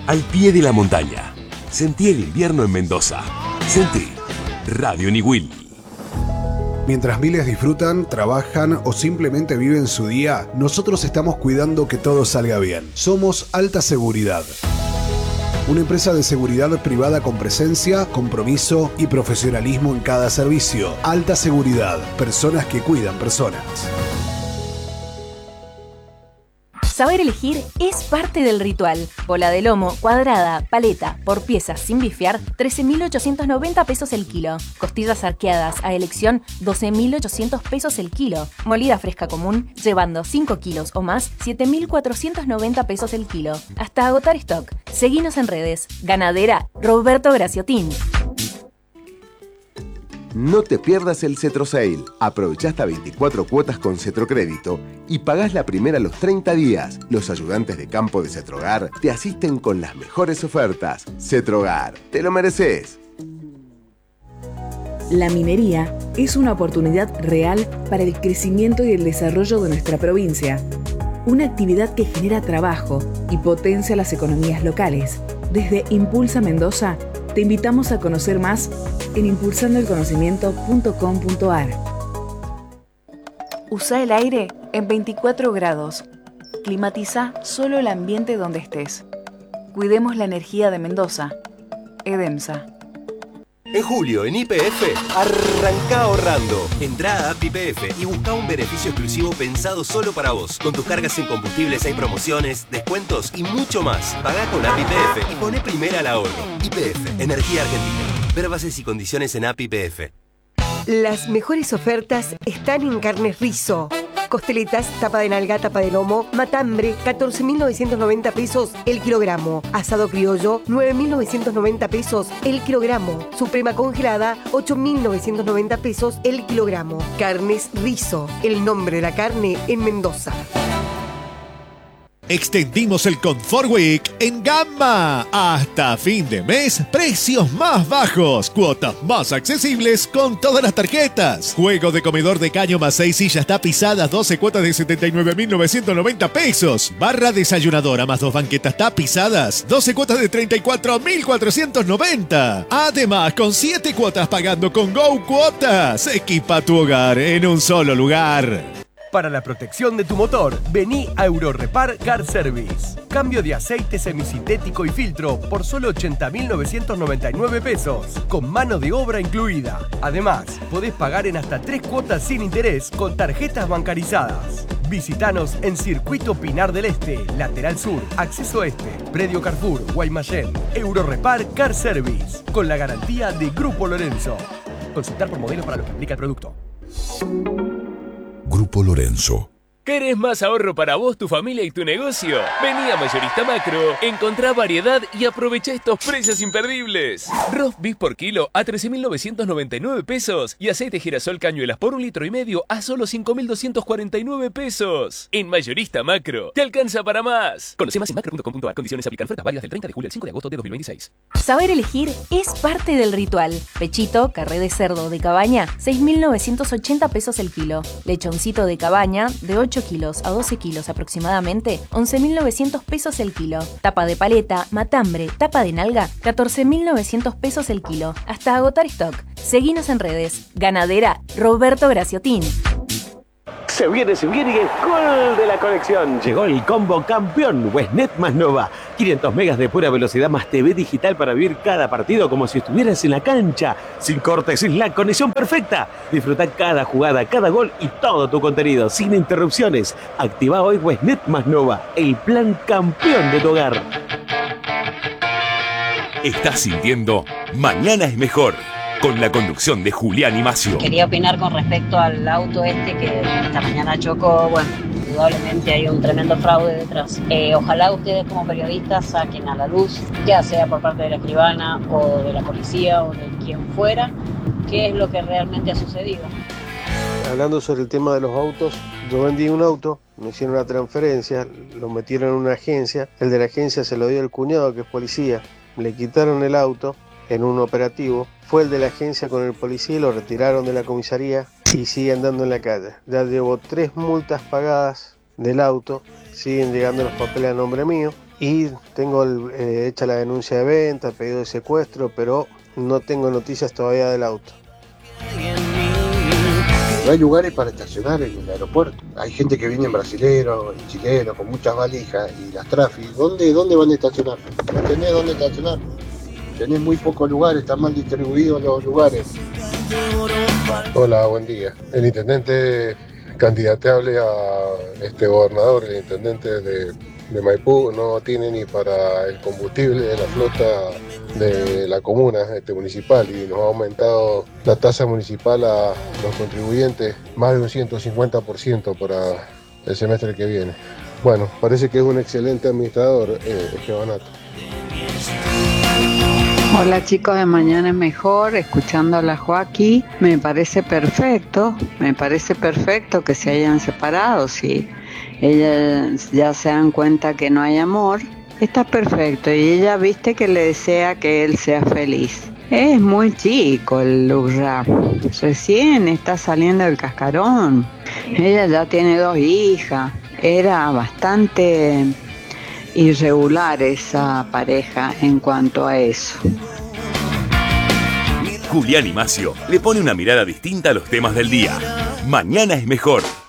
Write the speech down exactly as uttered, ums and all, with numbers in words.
al pie de la montaña. Sentí el invierno en Mendoza. Sentí Radio Niwil. Mientras miles disfrutan, trabajan o simplemente viven su día, nosotros estamos cuidando que todo salga bien. Somos Alta Seguridad. Una empresa de seguridad privada con presencia, compromiso y profesionalismo en cada servicio. Alta Seguridad. Personas que cuidan personas. Saber elegir es parte del ritual. Bola de lomo, cuadrada, paleta, por piezas sin bifear, trece mil ochocientos noventa pesos el kilo. Costillas arqueadas a elección, doce mil ochocientos pesos el kilo. Molida fresca común, llevando cinco kilos o más, siete mil cuatrocientos noventa pesos el kilo. Hasta agotar stock. Seguinos en redes. Ganadera Roberto Graciotín. No te pierdas el Cetro Sale. Aprovecha hasta veinticuatro cuotas con Cetrocrédito y pagás la primera a los treinta días. Los ayudantes de campo de Cetrogar te asisten con las mejores ofertas. Cetrogar, te lo mereces. La minería es una oportunidad real para el crecimiento y el desarrollo de nuestra provincia. Una actividad que genera trabajo y potencia las economías locales. Desde Impulsa Mendoza, te invitamos a conocer más en impulsando el conocimiento punto com punto a r. Usa el aire en veinticuatro grados. Climatiza solo el ambiente donde estés. Cuidemos la energía de Mendoza. Edemsa. En julio, en Y P F, arranca ahorrando. Entrá a App Y P F y busca un beneficio exclusivo pensado solo para vos. Con tus cargas en combustibles hay promociones, descuentos y mucho más. Pagá con App Y P F y poné primera al ahorro. Y P F, Energía Argentina. Ver bases y condiciones en App Y P F. Las mejores ofertas están en Carnes Rizo. Costeletas, tapa de nalga, tapa de lomo, matambre, catorce mil novecientos noventa pesos el kilogramo. Asado criollo, nueve mil novecientos noventa pesos el kilogramo. Suprema congelada, ocho mil novecientos noventa pesos el kilogramo. Carnes Rizo, el nombre de la carne en Mendoza. Extendimos el Confort Week en Gamma. Hasta fin de mes, precios más bajos, cuotas más accesibles con todas las tarjetas. Juego de comedor de caño más seis sillas tapizadas, doce cuotas de setenta y nueve mil novecientos noventa pesos. Barra desayunadora más dos banquetas tapizadas, doce cuotas de treinta y cuatro mil cuatrocientos noventa. Además, con siete cuotas pagando con Go Cuotas. Equipa tu hogar en un solo lugar. Para la protección de tu motor, vení a Eurorepar Car Service. Cambio de aceite semisintético y filtro por solo ochenta mil novecientos noventa y nueve pesos, con mano de obra incluida. Además, podés pagar en hasta tres cuotas sin interés con tarjetas bancarizadas. Visítanos en Circuito Pinar del Este, Lateral Sur, Acceso Este, Predio Carrefour, Guaymallén. Eurorepar Car Service, con la garantía de Grupo Lorenzo. Consultar por modelo para lo que implica el producto. Grupo Lorenzo. ¿Querés más ahorro para vos, tu familia y tu negocio? Vení a Mayorista Macro, encontrá variedad y aprovecha estos precios imperdibles. Roast beef por kilo a trece mil novecientos noventa y nueve pesos y aceite girasol cañuelas por un litro y medio a solo cinco mil doscientos cuarenta y nueve pesos. En Mayorista Macro, te alcanza para más. Conoce más en macro punto com punto a r. Condiciones aplican. Ofertas válidas del treinta de julio al cinco de agosto de dos mil veintiséis. Saber elegir es parte del ritual. Pechito, carré de cerdo de cabaña, seis mil novecientos ochenta pesos el kilo. Lechoncito de cabaña, de ocho kilos a doce kilos aproximadamente, once mil novecientos pesos el kilo. Tapa de paleta, matambre, tapa de nalga, catorce mil novecientos pesos el kilo. Hasta agotar stock. Seguinos en redes. Ganadera Roberto Graciotín. Se viene, se viene y es gol de la colección. Llegó el combo campeón Westnet más Nova. quinientos megas de pura velocidad más T V digital para vivir cada partido como si estuvieras en la cancha. Sin cortes, sin la conexión perfecta. Disfruta cada jugada, cada gol y todo tu contenido sin interrupciones. Activa hoy Westnet más Nova, el plan campeón de tu hogar. Estás sintiendo Mañana es Mejor, con la conducción de Julián y Macio. Quería opinar con respecto al auto este que esta mañana chocó. Bueno, indudablemente hay un tremendo fraude detrás. Eh, ojalá ustedes como periodistas saquen a la luz, ya sea por parte de la escribana o de la policía o de quien fuera, qué es lo que realmente ha sucedido. Hablando sobre el tema de los autos, yo vendí un auto, me hicieron una transferencia, lo metieron en una agencia, el de la agencia se lo dio al cuñado que es policía, le quitaron el auto en un operativo, fue el de la agencia con el policía y lo retiraron de la comisaría y sigue andando en la calle. Ya llevo tres multas pagadas del auto, siguen llegando los papeles a nombre mío y tengo el, eh, hecha la denuncia de venta, el pedido de secuestro, pero no tengo noticias todavía del auto. No hay lugares para estacionar en el aeropuerto. Hay gente que viene en brasilero, en chileno, con muchas valijas y las trafis. ¿Dónde, dónde van a estacionar? ¿No tenés dónde estacionar? Tenés muy pocos lugares, están mal distribuidos los lugares. Hola, buen día. El intendente candidateable a este gobernador, el intendente de, de Maipú, no tiene ni para el combustible de la flota de la comuna este, municipal, y nos ha aumentado la tasa municipal a los contribuyentes más de un ciento cincuenta por ciento para el semestre que viene. Bueno, parece que es un excelente administrador, eh, Estebanато. Hola chicos de Mañana es Mejor, escuchando a la Joaquí, me parece perfecto, me parece perfecto que se hayan separado, si ellas ya se dan cuenta que no hay amor, está perfecto, y ella viste que le desea que él sea feliz. Es muy chico el Lurra, recién está saliendo del cascarón, ella ya tiene dos hijas, era bastante irregular esa pareja en cuanto a eso. Julián y Macio le pone una mirada distinta a los temas del día. Mañana es Mejor.